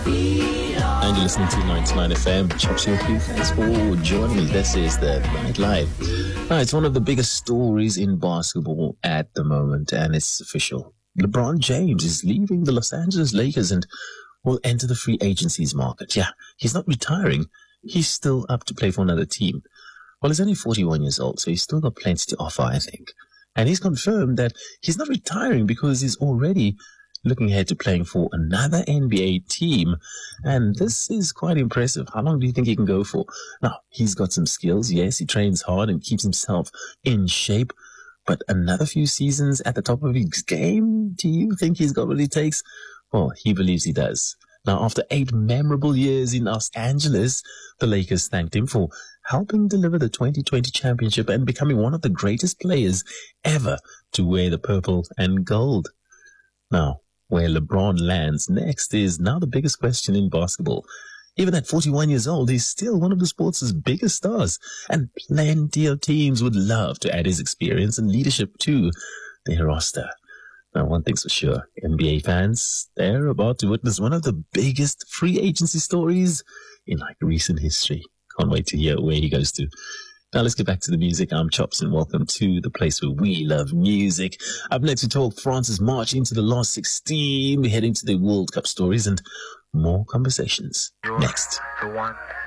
And you're listening to 99 FM. Chops your Q. Thanks for joining me. This is the Night Live. Now, it's one of the biggest stories in basketball at the moment, and it's official. LeBron James is leaving the Los Angeles Lakers and will enter the free agencies market. Yeah, he's not retiring. He's still up to play for another team. Well, he's only 41 years old, so he's still got plenty to offer, I think. And he's confirmed that he's not retiring because he's already looking ahead to playing for another NBA team. And this is quite impressive. How long do you think he can go for? Now, he's got some skills. Yes, he trains hard and keeps himself in shape. But another few seasons at the top of his game, do you think he's got what it takes? Well, he believes he does. Now, after 8 memorable years in Los Angeles, the Lakers thanked him for helping deliver the 2020 championship and becoming one of the greatest players ever to wear the purple and gold. Now, where LeBron lands next is now the biggest question in basketball. Even at 41 years old, he's still one of the sport's biggest stars, and plenty of teams would love to add his experience and leadership to their roster. Now, one thing's for sure, NBA fans, they're about to witness one of the biggest free agency stories in recent history. Can't wait to hear where he goes to. Now let's get back to the music. I'm Chops and welcome to the place where we love music. Up next we talk France's march into the last 16. We're heading to the World Cup stories and more conversations. Next. The one.